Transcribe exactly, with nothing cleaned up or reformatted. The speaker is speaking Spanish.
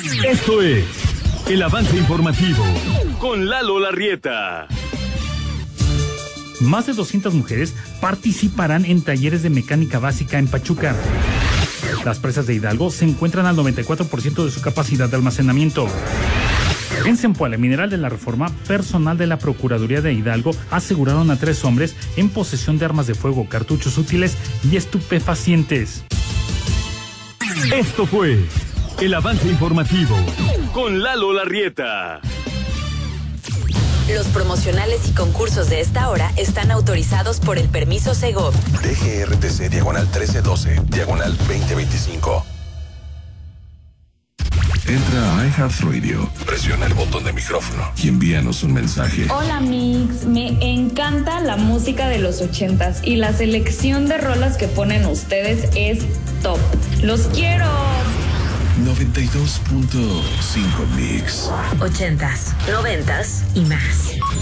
Esto es el avance informativo con Lalo Larrieta. Más de doscientas mujeres participarán en talleres de mecánica básica en Pachuca. Las presas de Hidalgo se encuentran al noventa y cuatro por ciento de su capacidad de almacenamiento. En Zempoala, Mineral de la Reforma, personal de la Procuraduría de Hidalgo aseguraron a tres hombres en posesión de armas de fuego, cartuchos útiles y estupefacientes. Esto fue el avance informativo con Lalo Larrieta. Los promocionales y concursos de esta hora están autorizados por el permiso Segov. D G R T C diagonal trece doce, diagonal veinte veinticinco. Entra a iHeartRadio, presiona el botón de micrófono y envíanos un mensaje. Hola Mix, me encanta la música de los ochentas y la selección de rolas que ponen ustedes es top. ¡Los quiero! noventa y dos punto cinco Mix. Ochentas, noventas y más.